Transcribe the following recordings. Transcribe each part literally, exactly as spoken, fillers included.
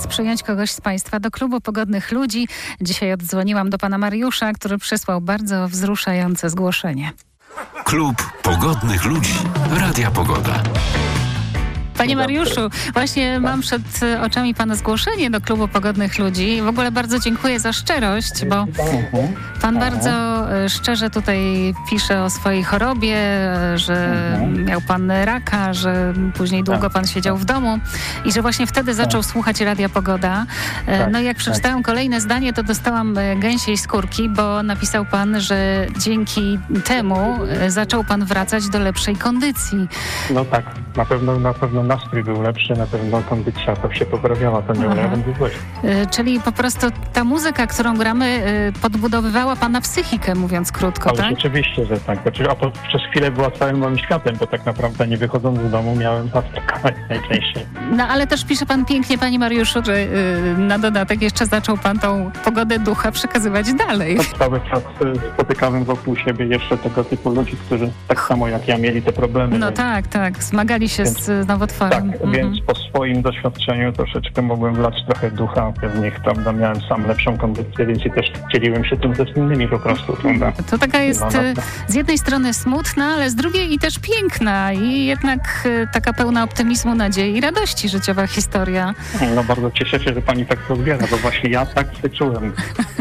przyjąć kogoś z Państwa do klubu Pogodnych Ludzi. Dzisiaj oddzwoniłam do pana Mariusza, który przysłał bardzo wzruszające zgłoszenie. Klub Pogodnych Ludzi. Radia Pogoda. Panie Mariuszu, właśnie mam przed oczami pana zgłoszenie do Klubu Pogodnych Ludzi. W ogóle bardzo dziękuję za szczerość, bo pan bardzo szczerze tutaj pisze o swojej chorobie, że miał pan raka, że później długo pan siedział w domu i że właśnie wtedy zaczął słuchać Radia Pogoda. No i jak przeczytałam kolejne zdanie, to dostałam gęsiej skórki, bo napisał pan, że dzięki temu zaczął pan wracać do lepszej kondycji. No tak, na pewno, na pewno nastrój był lepszy, na pewno kondycja to się poprawiała, to nie ulega wątpliwości. Y, czyli po prostu ta muzyka, którą gramy, y, podbudowywała pana psychikę, mówiąc krótko, Ale tak? Oczywiście, że tak. A to przez chwilę była całym moim światem, bo tak naprawdę nie wychodząc z domu miałem zastrakawać najczęściej. No ale też pisze pan pięknie, panie Mariuszu, że y, na dodatek jeszcze zaczął pan tą pogodę ducha przekazywać dalej. To cały czas spotykałem wokół siebie jeszcze tego typu ludzi, którzy tak samo jak ja mieli te problemy. No więc... tak, tak. Zmagali się Więc, z nowotworem. Tak, Mhm. więc po swoim doświadczeniu troszeczkę mogłem wlać trochę ducha w nich, prawda, miałem sam lepszą kondycję, więc i też dzieliłem się tym ze innymi po prostu, prawda. To taka jest No, no, no. z jednej strony smutna, ale z drugiej i też piękna i jednak y, taka pełna optymizmu, nadziei i radości życiowa historia. No bardzo cieszę się, że pani tak to odbiera, bo właśnie ja tak się czułem.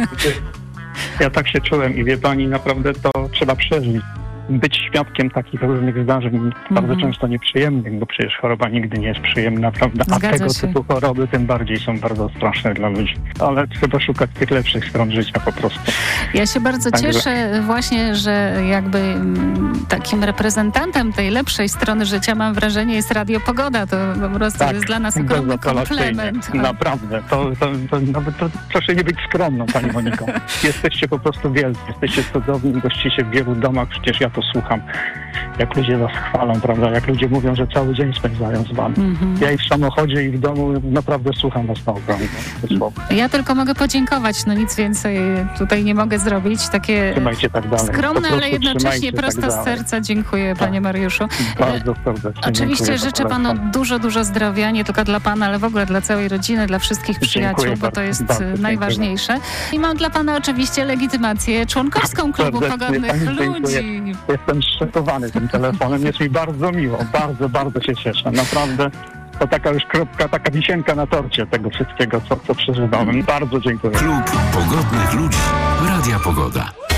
Ja tak się czułem i wie pani, naprawdę to trzeba przeżyć. Być świadkiem takich różnych zdarzeń, bardzo Mhm. często nieprzyjemnych, bo przecież choroba nigdy nie jest przyjemna, prawda? A Zgadza tego się. typu choroby tym bardziej są bardzo straszne dla ludzi. Ale trzeba szukać tych lepszych stron życia po prostu. Ja się bardzo Także- cieszę właśnie, że jakby mm, takim reprezentantem tej lepszej strony życia, mam wrażenie, jest Radio Pogoda. To po prostu jest dla nas ogromny bezapelacyjnie. komplement. Naprawdę. To, to, to, nawet to, proszę nie być skromną, pani Moniko. Jesteście po prostu wielcy. Jesteście cudowni, gościcie w wielu domach. Przecież ja to słucham. Jak ludzie was chwalą, prawda? Jak ludzie mówią, że cały dzień spędzają z wami. Mhm. Ja i w samochodzie, i w domu naprawdę słucham was na ogromnie. Ja tylko mogę podziękować, no nic więcej tutaj nie mogę zrobić. Takie Trzymajcie tak dalej. Po skromne, prostu ale jednocześnie trzymajcie prosto tak z dalej. serca. Dziękuję, Tak. panie Mariuszu. Bardzo serdecznie. Oczywiście dziękuję za życzę panu telefon. dużo, dużo zdrowia, nie tylko dla pana, ale w ogóle dla całej rodziny, dla wszystkich przyjaciół, Dziękuję bo to bardzo, jest bardzo e, dziękuję. najważniejsze. I mam dla pana oczywiście legitymację członkowską Klubu Serdecznie Pogodnych pani dziękuję. Ludzi. Jestem zszokowany tym telefonem. Jest mi bardzo miło. Bardzo, bardzo się cieszę. Naprawdę to taka już kropka, taka wisienka na torcie tego wszystkiego, co, co przeżywałem. Bardzo dziękuję. Klub Pogodnych Ludzi. Radia Pogoda.